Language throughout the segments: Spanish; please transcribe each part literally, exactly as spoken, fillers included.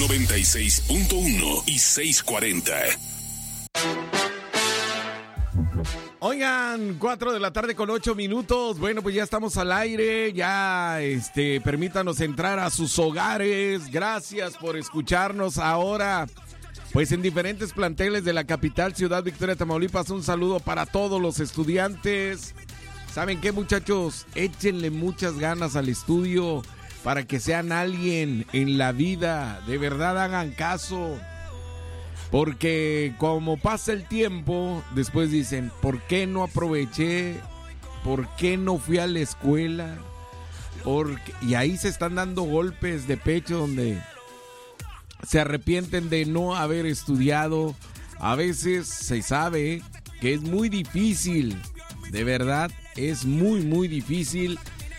noventa y seis punto uno y seiscientos cuarenta. Oigan, cuatro de la tarde con ocho minutos. Bueno, pues ya estamos al aire. Ya, este, permítanos entrar a sus hogares. Gracias por escucharnos ahora. Pues en diferentes planteles de la capital, Ciudad Victoria, Tamaulipas. Un saludo para todos los estudiantes. ¿Saben qué, muchachos? Échenle muchas ganas al estudio para que sean alguien en la vida. De verdad, hagan caso. Porque como pasa el tiempo, después dicen, ¿por qué no aproveché? ¿Por qué no fui a la escuela? Porque... Y ahí se están dando golpes de pecho donde se arrepienten de no haber estudiado. A veces se sabe que es muy difícil, de verdad, es muy, muy difícil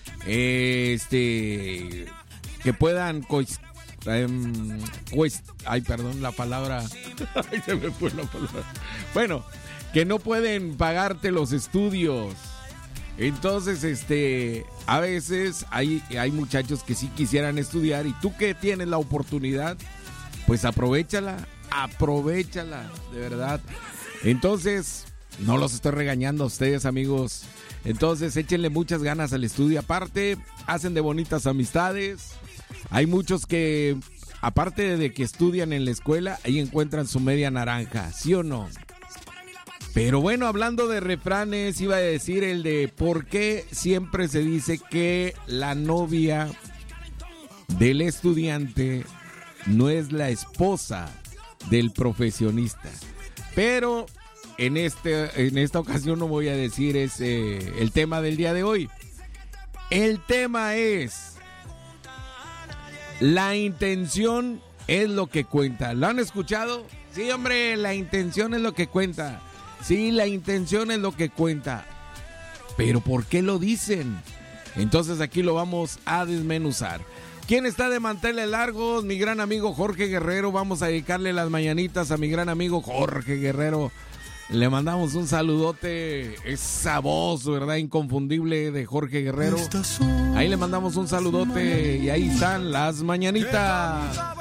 este que puedan... Co- Um, pues, ay, perdón la palabra. Ay, se me fue la palabra. Bueno, que no pueden pagarte los estudios. Entonces, este, a veces hay, hay muchachos que sí quisieran estudiar y tú que tienes la oportunidad, pues aprovéchala, aprovéchala, de verdad. Entonces, no los estoy regañando a ustedes, amigos. Entonces, échenle muchas ganas al estudio. Aparte, hacen de bonitas amistades. Hay muchos que, aparte de que estudian en la escuela, ahí encuentran su media naranja, ¿sí o no? Pero bueno, hablando de refranes, iba a decir el de por qué siempre se dice que la novia del estudiante no es la esposa del profesionista. Pero en, este, en esta ocasión no voy a decir ese, el tema del día de hoy. El tema es... La intención es lo que cuenta. ¿Lo han escuchado? Sí, hombre, la intención es lo que cuenta. Sí, la intención es lo que cuenta. Pero ¿por qué lo dicen? Entonces aquí lo vamos a desmenuzar. ¿Quién está de manteles largos? Mi gran amigo Jorge Guerrero. Vamos a dedicarle las mañanitas a mi gran amigo Jorge Guerrero. Le mandamos un saludote, esa voz, ¿verdad? Inconfundible de Jorge Guerrero. Ahí le mandamos un saludote y ahí están las mañanitas.